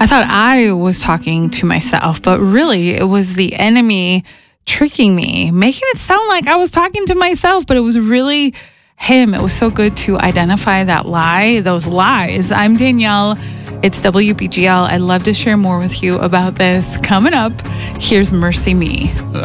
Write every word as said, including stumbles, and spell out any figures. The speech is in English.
I thought I was talking to myself, but really it was the enemy tricking me, making it sound like I was talking to myself, but it was really him. It was so good to identify that lie, those lies. I'm Danielle. It's W B G L. I'd love to share more with you about this. Coming up, here's Mercy Me.